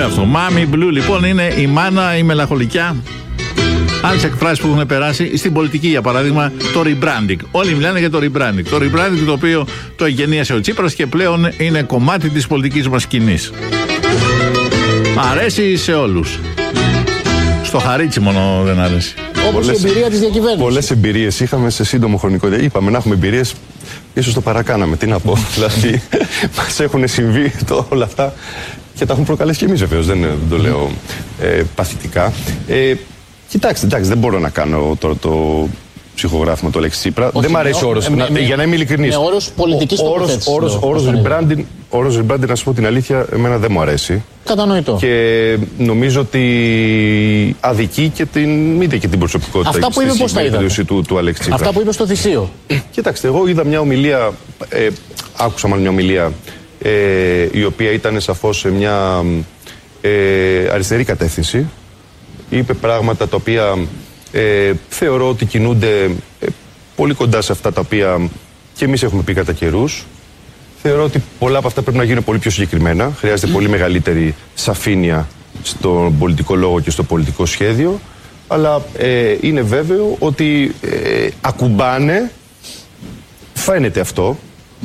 αυτό. Μάμι Blue λοιπόν είναι η μάνα, η μελαγχολικιά. Άλλες εκφράσεις που έχουν περάσει στην πολιτική, για παράδειγμα, το rebranding. Όλοι μιλάνε για το rebranding. Το rebranding το οποίο το εγγενίασε ο Τσίπρας και πλέον είναι κομμάτι της πολιτικής μας σκηνής. Αρέσει σε όλους. Στο Χαρίτσι μόνο δεν αρέσει. Όπως η εμπειρία της διακυβέρνησης. Πολλές εμπειρίες είχαμε σε σύντομο χρονικό διάστημα. Είπαμε να έχουμε εμπειρίες, ίσως το παρακάναμε. Τι να πω. Δηλαδή, μας έχουν συμβεί όλα αυτά και τα έχουν προκαλέσει και εμείς βεβαίως. Δεν το λέω παθητικά. Κοιτάξτε, εντάξει, δεν μπορώ να κάνω τώρα το ψυχογράφημα το λέξη Τσίπρα. Δεν μ' αρέσει ο όρος. Για να είμαι ειλικρινής. Με όρος πολιτικής τοποθέτησης. Όρος rebranding, να σου πω την αλήθεια, εμένα δεν μου αρέσει. Κατανοητό. Και νομίζω ότι αδικεί και την προσωπικότητα. Αυτά που είπε πώς τα είδατε. Του Αλέξη Τσίπρα. Αυτά που είπε στο Θησίο. Κοιτάξτε, εγώ είδα μια ομιλία, άκουσα μάλλον μια ομιλία, η οποία ήταν σαφώς σε μια αριστερή κατεύθυνση. Είπε πράγματα τα οποία θεωρώ ότι κινούνται πολύ κοντά σε αυτά τα οποία και εμείς έχουμε πει κατά καιρούς. Θεωρώ ότι πολλά από αυτά πρέπει να γίνουν πολύ πιο συγκεκριμένα. Χρειάζεται πολύ μεγαλύτερη σαφήνεια στον πολιτικό λόγο και στο πολιτικό σχέδιο. Αλλά είναι βέβαιο ότι ακουμπάνε, φαίνεται αυτό.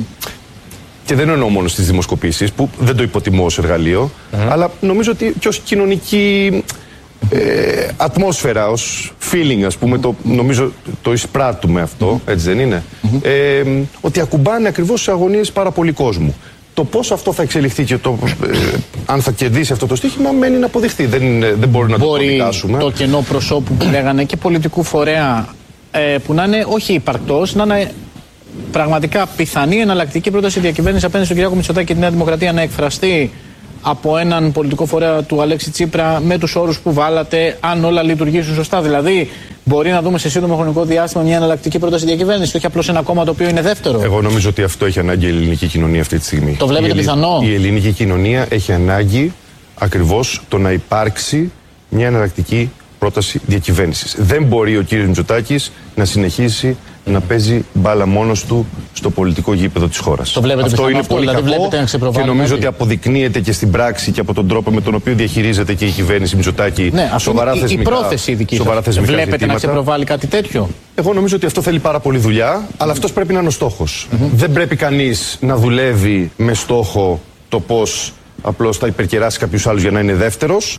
Και δεν εννοώ μόνο στις δημοσκοπήσεις, που δεν το υποτιμώ ως εργαλείο, αλλά νομίζω ότι και ως κοινωνική ατμόσφαιρα, ως feeling, ας πούμε, νομίζω το εισπράττουμε αυτό, έτσι δεν είναι, ότι ακουμπάνε ακριβώς σε αγωνίες πάρα πολύ κόσμου. Το πώς αυτό θα εξελιχθεί και αν θα κερδίσει αυτό το στοίχημα μένει να αποδειχθεί. Δεν μπορούμε να το προδικάσουμε. Το κενό προσώπου που λέγανε και πολιτικού φορέα που να είναι όχι υπαρκτός, να είναι πραγματικά πιθανή εναλλακτική πρόταση διακυβέρνηση απέναντι στον Κυριάκο Μητσοτάκη και τη Νέα Δημοκρατία να εκφραστεί από έναν πολιτικό φορέα του Αλέξη Τσίπρα με τους όρους που βάλατε, αν όλα λειτουργήσουν σωστά? Δηλαδή, μπορεί να δούμε σε σύντομο χρονικό διάστημα μια εναλλακτική πρόταση διακυβέρνηση και όχι απλώς ένα κόμμα το οποίο είναι δεύτερο? Εγώ νομίζω ότι αυτό έχει ανάγκη η ελληνική κοινωνία αυτή τη στιγμή. Το βλέπετε πιθανό? Η ελληνική κοινωνία έχει ανάγκη ακριβώς το να υπάρξει μια εναλλακτική πρόταση διακυβέρνησης. Δεν μπορεί ο κύριος Μητσοτάκης να συνεχίσει να παίζει μπάλα μόνος του στο πολιτικό γήπεδο της χώρας. Το βλέπετε αυτό είναι πολύ δηλαδή κακό και νομίζω ότι αποδεικνύεται και στην πράξη και από τον τρόπο με τον οποίο διαχειρίζεται και η κυβέρνηση Μητσοτάκη. Ναι, σοβαρά θεσμικά. Η πρόθεση δική σας. Βλέπετε ζητήματα. Να ξεπροβάλλει κάτι τέτοιο? Εγώ νομίζω ότι αυτό θέλει πάρα πολύ δουλειά, αλλά αυτός πρέπει να είναι ο στόχος. Δεν πρέπει κανείς να δουλεύει με στόχο το πώς απλώς θα υπερκεράσει κάποιους άλλους για να είναι δεύτερος.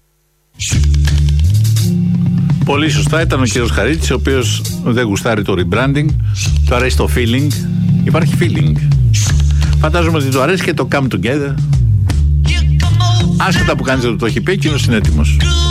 Πολύ σωστά ήταν ο κύριος Χαρίτσης, ο οποίος δεν γουστάρει το rebranding, του αρέσει το feeling. Υπάρχει feeling. Φαντάζομαι ότι του αρέσει και το come together. Άσχετα που κανείς δεν το έχει πει, εκείνος είναι έτοιμος.